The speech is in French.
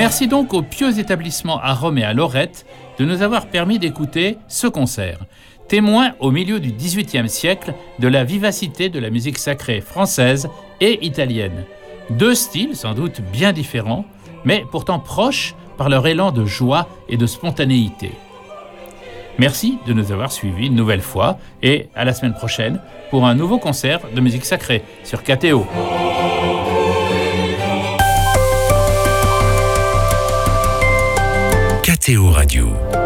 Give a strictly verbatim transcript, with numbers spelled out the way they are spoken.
Merci donc au pieux établissement à Rome et à Lorette de nous avoir permis d'écouter ce concert, témoin au milieu du dix-huitième siècle de la vivacité de la musique sacrée française et italienne. Deux styles sans doute bien différents, mais pourtant proches par leur élan de joie et de spontanéité. Merci de nous avoir suivis une nouvelle fois et à la semaine prochaine pour un nouveau concert de musique sacrée sur K T O. K T O Radio.